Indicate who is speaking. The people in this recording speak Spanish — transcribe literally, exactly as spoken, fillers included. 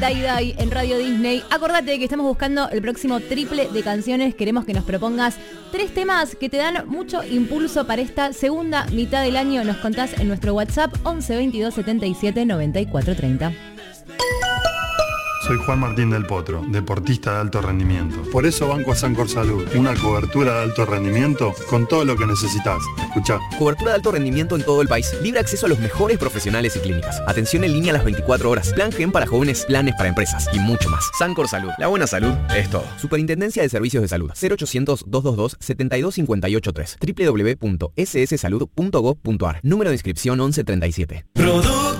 Speaker 1: Die Die en Radio Disney. Acordate que estamos buscando el próximo triple de canciones. Queremos que nos propongas tres temas que te dan mucho impulso para esta segunda mitad del año. Nos contás en nuestro WhatsApp once veintidós setenta y siete noventa y cuatro treinta.
Speaker 2: Soy Juan Martín del Potro, deportista de alto rendimiento. Por eso banco a Sancor Salud, una cobertura de alto rendimiento con todo lo que necesitas. Escuchá.
Speaker 3: Cobertura de alto rendimiento en todo el país. Libre acceso a los mejores profesionales y clínicas. Atención en línea a las veinticuatro horas. Plan Gen para jóvenes, planes para empresas y mucho más. Sancor Salud. La buena salud es todo. Superintendencia de Servicios de Salud. cero ochocientos, doscientos veintidós, setenta y dos cincuenta y ocho tres. doble u doble u doble u punto ese ese salud punto gov punto a r. Número de inscripción once treinta y siete.
Speaker 4: Productos